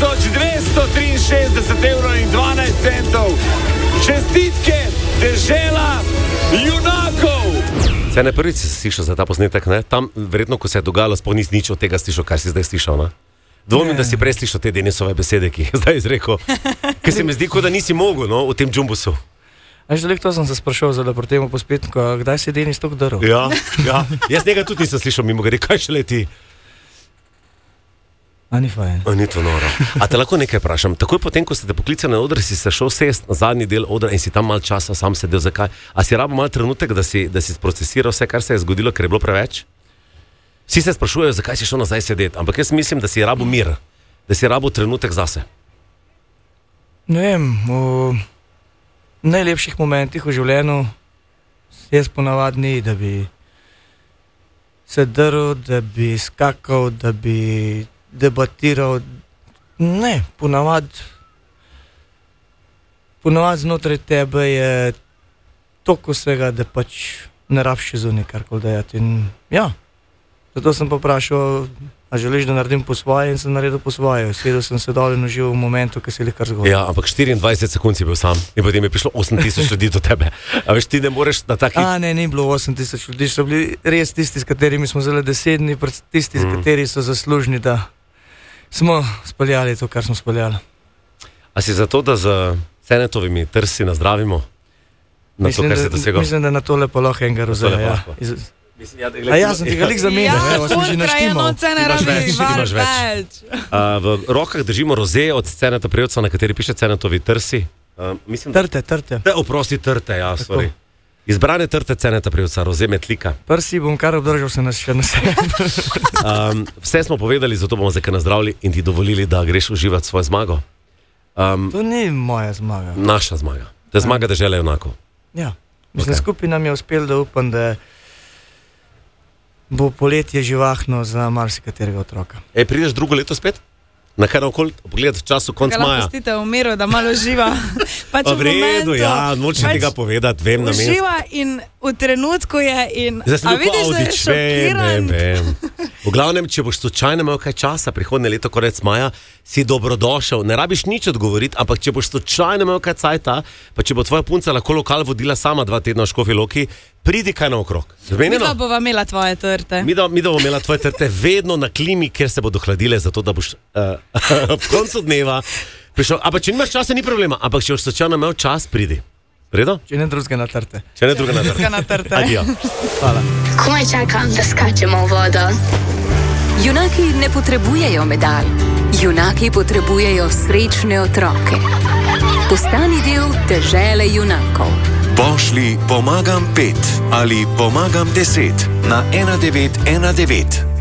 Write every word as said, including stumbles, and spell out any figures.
tisoč dvesto triinšestdeset evrov in dvanajst centov. Čestitke, dežela junakov! Se ne prvič si slišal za ta posnetek, ne? Tam verjetno, ko se je dogajalo, sploh nisi nič od tega slišal, kar si zdaj slišal, ne? Dvomim, da si prej slišal te Denisove besede, ki je zdaj izrekel. Ker se mi zdi, kot da nisi mogel, no, v tem džumbusu. A že to sem se sprašal, da po temu pospetniku, kdaj si Denis tako drl? Ja, ja. Jaz njega tudi nisem slišal mimo, gre, kaj še leti. A ni fajn. A ni to noro. A te lahko nekaj vprašam? Takoj potem, ko ste te poklicali na oder, si se šel sest na zadnji del odra in si tam malo časa sam sedel. Zakaj? A si rabo malo trenutek, da si, da si sprocesiral vse, kar se je zgodilo, ker je bilo preveč? Vsi se sprašujejo, zakaj si šel nazaj sedeti, ampak jaz mislim, da si rabo mir, da si rabo trenutek zase. Ne vem, v najlepših momentih v življenju jaz ponavadi ni, da bi se drl, da bi skakal, da bi debatiral. Ne, ponavadi ponavadi znotraj tebe je toliko vsega, da pač ne rabiš še zunaj karkoli dajati. In ja, zato sem pa vprašal, a želiš, da naredim po svoje, in sem naredil po svoje. Sedel sem se dol in užival v momentu, ki se je kar zgodil. Ja, ampak štiriindvajset sekund si bil sam in potem je prišlo osem tisoč ljudi do tebe. A veš, ti ne moreš na taki... A ne, ni bilo osem tisoč ljudi, so bili res tisti, s katerimi smo zelo desetni, tisti, s kateri so zaslužni, da smo speljali to, kar smo speljali. A si zato, da z Cenetovimi trsi nazdravimo na mislim, to, kar da, se doseglo? Mislim, da na tole pa lahko enega rozeja. Ja. Iz... A ja, sem tega lik zamenjal, ja, evo, sem že naštimal. Ti imaš več, ti imaš več. Uh, v rokah držimo roze od Ceneta Prevca, na kateri piše Cenetovi trsi. Uh, mislim, trte, trte. Te, oprosti, trte, ja, sorry. Izbrane trte Ceneta Prevca, roze metlika. Prsi bom kar obdržal se nas še na sebe. um, vse smo povedali, zato bomo zdaj nazdravili in ti dovolili, da greš uživati svojo zmago. Um, to ni moja zmaga. Naša zmaga. To je zmaga dežele junakov. Ja, mislim, Okay. skupaj nam je uspel, da upam, da bo poletje živahno za marsikaterega otroka. E, prideš drugo leto spet? Na kar okoli pogled v času konc maja. Lahko pustite v miru, da malo živa. Pač v redu, momentu, ja, nočem pač tega povedati, vem na mestu. Uživa in v trenutku je in... Zdaj sem a bil vidiš, da je Audič, vem, šokiran? vem, vem. V glavnem, če boš slučajno imel kaj časa, prihodnje leto, konec maja, si dobrodošel. Ne rabiš nič odgovoriti, ampak če boš slučajno imel kaj cajta, pa če bo tvoja punca lahko lokal vodila sama dva tedna v Škofji Loki, pridi kaj naokrog. Midva bova imela tvoje trte. Mi da bomo imela tvoje trte vedno na klimi, kjer se bodo hladile, zato da boš uh, ob koncu dneva prišel. Ampak če nimaš časa, ni problema, ampak če boš slučajno imel čas, pridi. Redo? Če ne drugega na trte. Če ne drugega na trte. Na trte. Adijo. Hvala. Komaj čakam, da skačemo v vodo. Junaki ne potrebujejo medalj. Junaki potrebujejo srečne otroke. Postani del dežele junakov. Pošlji pomagam pet ali pomagam deset na ena devet ena devet.